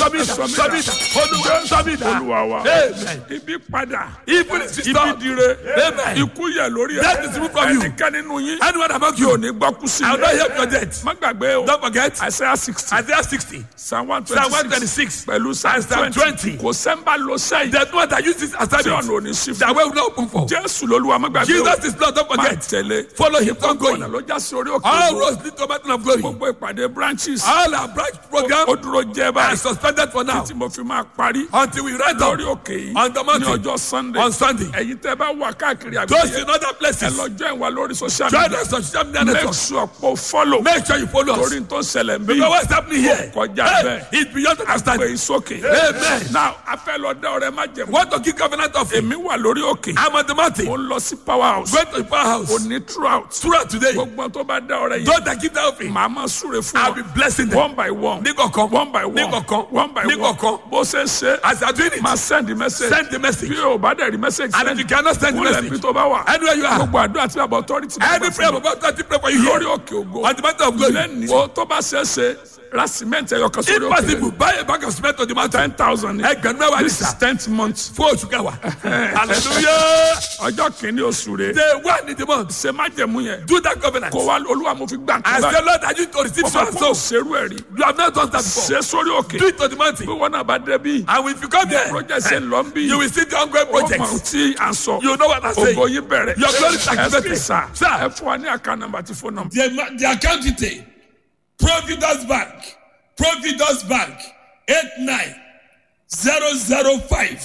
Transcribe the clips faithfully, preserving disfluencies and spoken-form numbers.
Submit. Submit. Submit. Olúwa wa. Amen. Ibi padà. Evil is Ibi restored. dire. Amen. Ikú yẹ lórí ẹ. Death is removed from you. Ẹnikẹ́ni nínú yín. Anyone among Yóò you, ní gbọ́ kú sí I will not i. help your death. Má gbàgbé o. Don't forget Isaiah sixty. Isaiah sixty, Psalm one Psalm one twenty-six. twenty-six, Pẹ̀lú Psalm and Psalm twenty. twenty. Kò sẹ́ńbà ló sẹ́yìn. There's no one that uses Tí ọ̀nà assignment ò ní sí fún. that way will not open for. Jésù lolúwa má gbàgbé o. Jesus is Lord, don't Má forget. tẹ̀lé. Follow him, don't go. Ọ̀nà ló já sí orí òkè All ògo. roads lead to mountain of glory. Gbogbo ìpàdé branches. All our branch program Ó dúró jẹ́ are báyìí. suspended for now Tí mo fi máa parí. until we ride up Lórí òkè yìí. on the Ní mountain ọjọ́ Sunday. on Sunday. Ẹ̀yin tẹ́ bá wà káàkiri Those àgbáyé. in other Ẹ places, lọ join wa lórí social join media. us on social media Make networks. sure pé follow. Make sure you follow us. Torí tó ṣẹlẹ̀ bí. Because what's happening here, Kọjá hey, bẹ́ẹ̀. it's beyond Pé understanding. ìsókè. Amen. Now a fẹ́ lọ dá ọrẹ má jẹ̀mú. Want to give covenant of him? Èmi wà lórí òkè. I'm on the mountain. Mo ń lọ sí power house. Going to the powerhouse. Òní throughout. Throughout today, Gbogbo tó bá dá ọrẹ yìí. those that give that offering, Màá máa súre fún I'll wọn. be blessing them. One by one. Níkọ̀ọ̀kan. One by one. Níkọ̀ọ̀kan. One by one. Níkọ̀ọ̀kan. Bó ṣe ń ṣe. As you are doing it, Máa send the message. send the message. Bí o bá dẹ̀ rí message And if you send. cannot send the Wọ́n lẹ̀ bí message, tó bá wà. anywhere you are, Gbogbo àdúrà tí àbọ̀ authority bá any gbà prayer fún mi. about that, pray for you Lórí here. òkè ògo. On the mountain of glory. Lẹ́ni. Wo tó bá ṣe é ṣe ra cement ẹyọ kan sórí If òkè. possible, buy a bag of cement on the mountain. Ten thousand. Ẹgbẹ̀rún mẹ́wàá ní This is sà. tenth month. Fún oṣù kẹwàá. Hallelujah. Ọjọ́ kìíní oṣù rẹ̀. Day one in the month. Ṣé má jẹ̀mú yẹn. Do that covenant. Kò wá Olúwa mo fi gbà I nǹkan say, Lord, I need to receive so Ọmọ and kò so. ṣerú ẹ̀ rí. You have not done that before. Ṣé sórí òkè. Do it on the mountain. Bí wọn náà bá débi. And if you come there, Project ṣe ń lọ bí. you will see the ongoing Ó mọ̀ projects. tí à ń sọ. You know what I'm saying. Ògo yín bẹ̀rẹ̀. Your glory is activated. Ẹ sà. Sir. Ẹ fún wa ní account number àti phone number. The, the account detail, Providence Bank, Providence Bank, eight nine zero zero five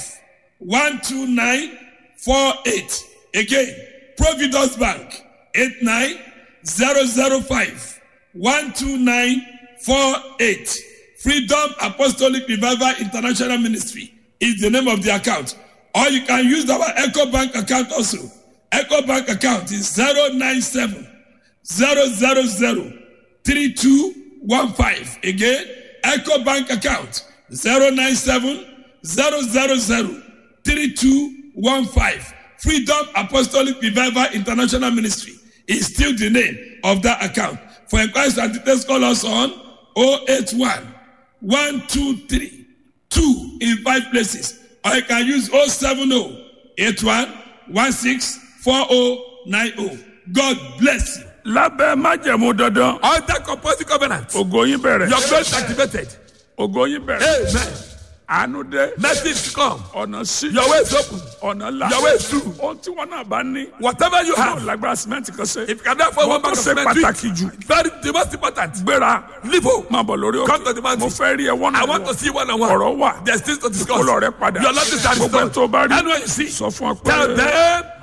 one two nine four eight. Again, Providence Bank, eight nine zero zero five one two nine four eight. Freedom Apostolic Revival International Ministry is the name of the account. Or you can use our Echo Bank account also. Echo Bank account is zero nine seven zero zero zero three two one five. Again, Echo Bank account zero nine seven zero zero zero three two one five. Freedom Apostolic Revival International Ministry is still the name of that account. For inquiries and details, call us on zero eight one one two three two in five places. Or you can use zero seven zero eight one one six four zero nine zero. God bless you. Lábẹ́ májẹ̀mú dandan. Under compulsory covenant. Ògo yín bẹ̀rẹ̀. Your glory is activated. Ògo yín bẹ̀rẹ̀. Amen. Àánú dé. Mercy is to come. Ọ̀nà sí. Your way is open. Ọ̀nà là. Your way is through. Ohun tí wọn náà bá ní. Whatever you Yóò have, lágbára sìmẹ́ǹtì kan ṣe. if you can afford one Wọ́n tó bag of ṣe cement, do pàtàkì jù. it. Very the most important. Gbéra. Leave home. Máa bọ̀ lórí òkè. Come to the mountain. Mo fẹ́ rí ẹ wọ́n I náà want to see one on one. Ọ̀rọ̀ wà. There's things to discuss. Kó lọ rẹ padà. Your love is Gbogbo ẹ̀ tó bá rí. And when you see, Sọ fún ọ tell pé. them